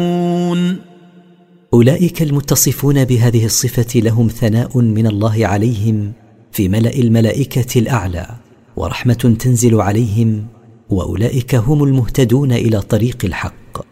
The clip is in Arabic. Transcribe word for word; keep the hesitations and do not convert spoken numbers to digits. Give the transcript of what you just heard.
أولئك المتصفون بهذه الصفة لهم ثناء من الله عليهم في ملأ الملائكة الأعلى، ورحمة تنزل عليهم، وأولئك هم المهتدون إلى طريق الحق.